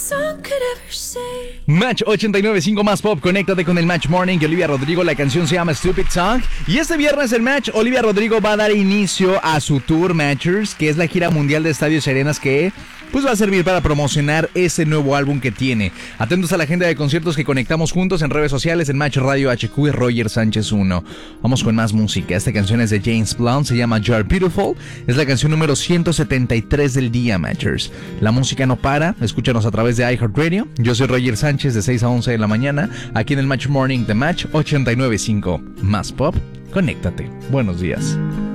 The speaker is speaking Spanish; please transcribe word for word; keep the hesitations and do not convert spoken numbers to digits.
Match ochenta y nueve punto cinco más pop, conéctate con el Match Morning de Olivia Rodrigo, la canción se llama Stupid Song. Y este viernes el Match, Olivia Rodrigo va a dar inicio a su tour Matchers, que es la gira mundial de estadios y arenas que pues va a servir para promocionar ese nuevo álbum que tiene. Atentos a la agenda de conciertos que conectamos juntos en redes sociales, en Match Radio H Q y Roger Sánchez uno. Vamos con más música. Esta canción es de James Blunt, se llama You're Beautiful. Es la canción número ciento setenta y tres del día, Matchers. La música no para, escúchanos a través de iHeartRadio. Yo soy Roger Sánchez, de seis a once de la mañana, aquí en el Match Morning de Match ochenta y nueve punto cinco. Más pop, conéctate. Buenos días.